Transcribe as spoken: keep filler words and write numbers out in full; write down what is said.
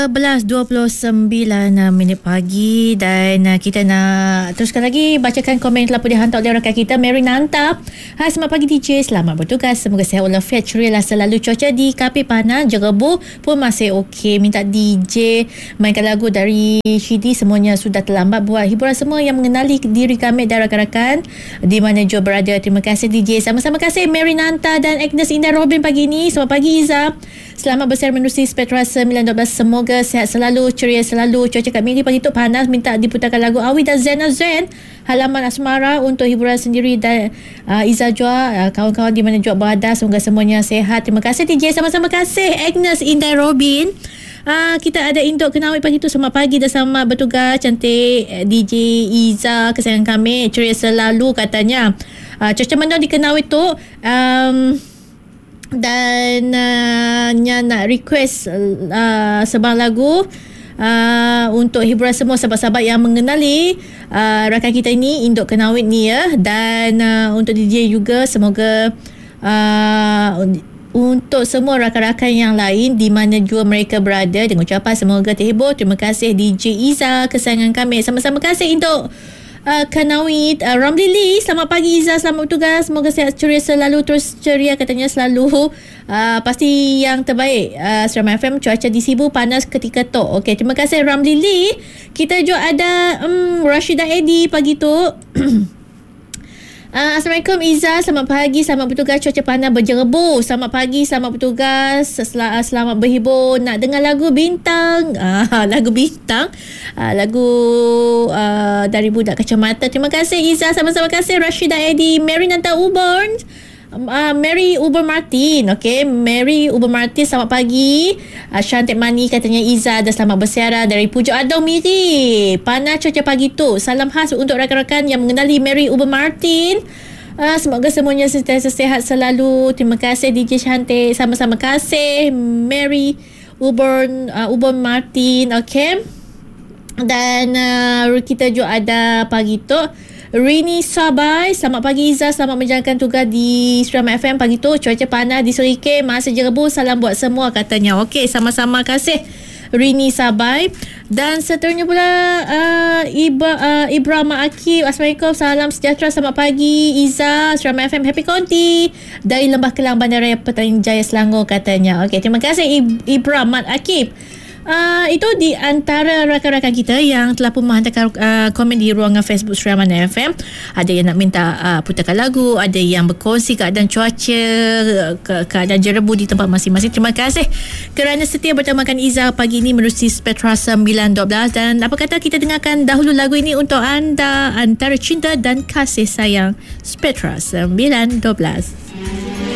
sebelas dua puluh sembilan minit pagi dan uh, kita nak teruskan lagi bacakan komen telah pun dihantar oleh rakan kita Mary Nanta. Hai, selamat pagi D J, selamat bertugas, semoga sihat walafiat, ceria lah selalu. Cuaca di Kapit panas, Jerebu pun masih okey. Minta D J mainkan lagu dari Shidi, semuanya sudah terlambat, buat hiburan semua yang mengenali diri kami dan rakan-rakan di mana jua berada. Terima kasih D J. Sama-sama kasih Mary Nanta dan Agnes Indah Robin pagi ini. Selamat pagi Iza, selamat bersiar menerusi Spectra sembilan dua belas. Semoga sihat selalu, ceria selalu. Cuaca kat Miri pagi tu panas, minta diputarkan lagu Awi dan Zena Zen, Halaman Asmara untuk hiburan sendiri dan uh, Iza jua, uh, kawan-kawan di mana jua berada. Semoga semuanya sihat. Terima kasih D J. Sama-sama kasih Agnes Indah Robin. Uh, kita ada induk kenawit pagi tu. Selamat pagi dan selamat bertugas. Cantik D J Iza, kesayangan kami, ceria selalu katanya. Uh, cuaca mendung di kenawit tu. Um, dan uh, Nya nak request uh, sebuah lagu uh, untuk hiburan semua sahabat-sahabat yang mengenali uh, rakan kita ini, Induk Kenawit ni ya. Dan uh, untuk D J juga, semoga uh, untuk semua rakan-rakan yang lain di mana jua mereka berada, dengan ucapan semoga terhibur. Terima kasih D J Iza, kesayangan kami. Sama-sama kasih untuk Uh, Kanawit uh, Ramli Lee. Selamat pagi Iza, selamat bertugas, semoga sihat ceria selalu, terus ceria katanya selalu. Uh, pasti yang terbaik uh, Serama F M. Cuaca di Sibu panas ketika tu. Okey, terima kasih Ramli Lee. Kita juga ada um, Rashidah Edi pagi tu. Uh, Assalamualaikum Iza, selamat pagi, selamat bertugas, cuaca panas berjerebu. Selamat pagi, selamat bertugas, sel- selamat berhibur. Nak dengar lagu Bintang, uh, lagu Bintang, uh, lagu uh, dari Budak Kacamata. Terima kasih Iza, sama-sama kasih Rashidah Edi. Mary Nanta Uborn, uh, Mary Uber Martin. Okay, Mary Uber Martin, selamat pagi. uh, Cantik Mani katanya Iza, dan selamat bersiaran dari Pujuk Adong Miri. Panas cuaca pagi tu. Salam khas untuk rakan-rakan yang mengenali Mary Uber Martin. Uh, semoga semuanya sentiasa sihat selalu. Terima kasih D J cantik. Sama-sama kasih Mary Uber uh, Uber Martin. Okay. Dan uh, kita juga ada pagi tu Rini Sabai. Selamat pagi Iza, selamat menjalankan tugas di Serama F M pagi tu. Cuaca panas di Serike, masih jerebu. Salam buat semua katanya. Okey, sama-sama kasih Rini Sabai. Dan seterusnya pula uh, Ibra, uh, Ibrahim Akib. Assalamualaikum, salam sejahtera, selamat pagi Iza, Serama F M, happy konti dari Lembah Kelang, Bandaraya Petaling Jaya, Selangor katanya. Okey, terima kasih Ibrahim Akib. Uh, itu di antara rakan-rakan kita yang telah pun menghantarkan uh, komen di ruangan Facebook Serama F M. Ada yang nak minta uh, putarkan lagu, ada yang berkongsi keadaan cuaca, ke- keadaan jerebu di tempat masing-masing. Terima kasih kerana setia bertemakan Iza pagi ini menerusi Spectra sembilan dua belas. Dan apa kata kita dengarkan dahulu lagu ini untuk anda, Antara Cinta dan Kasih Sayang, Spectra sembilan dua belas.